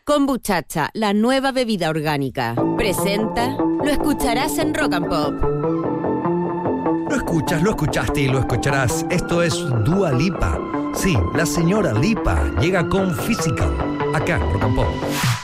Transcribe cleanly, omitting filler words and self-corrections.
Kombuchacha, la nueva bebida orgánica. Presenta, lo escucharás en Rock and Pop. Lo escuchas, lo escuchaste y lo escucharás. Esto es Dua Lipa. Sí, la señora Lipa llega con Physical, acá en Rock and Pop.